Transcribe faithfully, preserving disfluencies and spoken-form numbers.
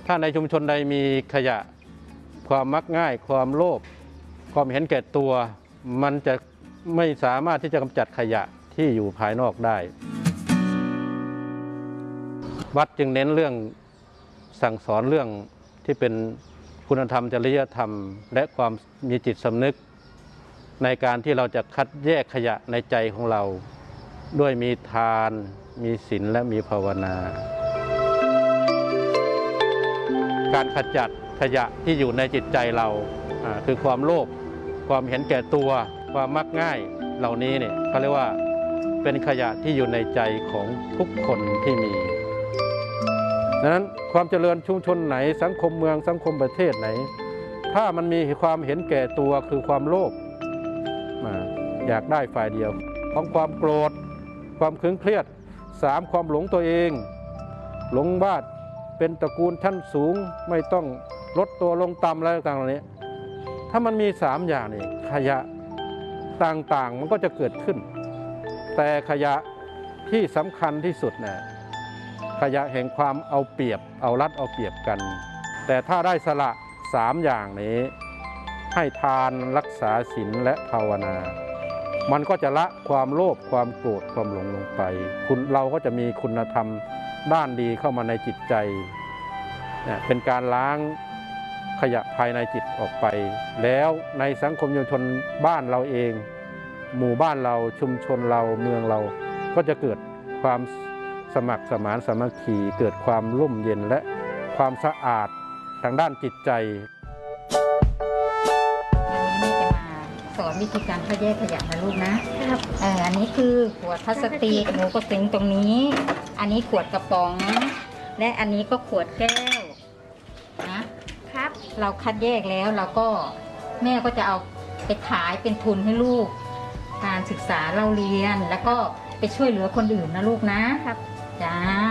ถ้าในชุมชนใดมีขยะความมักง่ายความโลภความเห็นแก่ตัวมันจะไม่สามารถที่จะกำจัดขยะที่อยู่ภายนอกได้วัดจึงเน้นเรื่องสั่งสอนเรื่องที่เป็นคุณธรรมจริยธรรมและความมีจิตสำนึกในการที่เราจะคัดแยกขยะในใจของเราด้วยมีทานมีศีลและมีภาวนาการขจัดขยะที่อยู่ในจิตใจเราคือความโลภความเห็นแก่ตัวความมักง่ายเหล่านี้เนี่ยเขาเรียกว่าเป็นขยะที่อยู่ในใจของทุกคนที่มีดังนั้นความเจริญชุมชนไหนสังคมเมืองสังคมประเทศไหนถ้ามันมีความเห็นแก่ตัวคือความโลภอยากได้ฝ่ายเดียวของความโกรธความเคร่งเครียดสามความหลงตัวเองหลงบ้านเป็นตระกูลชั้นสูงไม่ต้องลดตัวลงต่ำอะไรต่างๆเหล่านี้ถ้ามันมีสามอย่างนี่ขยะต่างๆมันก็จะเกิดขึ้นแต่ขยะที่สำคัญที่สุดนะขยะแห่งความเอาเปรียบเอารัดเอาเปรียบกันแต่ถ้าได้สละสามอย่างนี้ให้ทานรักษาศีลและภาวนามันก็จะละความโลภความโกรธความหลงลงไปคุณเราก็จะมีคุณธรรมด้านดีเข้ามาในจิตใจเป็นการล้างขยะภายในจิตออกไปแล้วในสังคมชุมชนบ้านเราเองหมู่บ้านเราชุมชนเราเมืองเราก็จะเกิดความสมัครสมานสามัคคีเกิดความร่มเย็นและความสะอาดทางด้านจิตใจสอนวิธีการคัดแยกขยะนะลูกนะครับเอออันนี้คือขวดพลาสติกหนูก็สิงตรงนี้อันนี้ขวดกระป๋องและอันนี้ก็ขวดแก้วนะครับเราคัดแยกแล้วเราก็แม่ก็จะเอาไปขายเป็นทุนให้ลูกการศึกษาเราเรียนแล้วก็ไปช่วยเหลือคนอื่นนะลูกนะครับจ้า